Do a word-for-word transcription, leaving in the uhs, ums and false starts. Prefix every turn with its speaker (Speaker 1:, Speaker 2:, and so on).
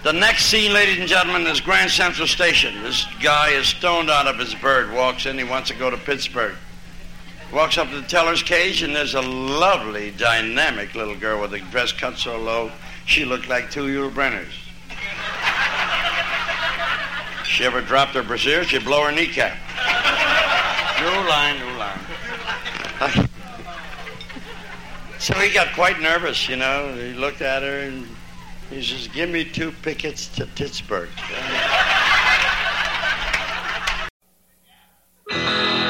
Speaker 1: The next scene, ladies and gentlemen, is Grand Central Station. This guy is stoned out of his bird, walks in, he wants to go to Pittsburgh. Walks up to the teller's cage, and there's a lovely, dynamic little girl with a dress cut so low, she looked like two Yul Brenners. She ever dropped her brassiere, she'd blow her kneecap. New line, new line. So he got quite nervous, you know. He looked at her, and he says, give me two pickets to Pittsburgh.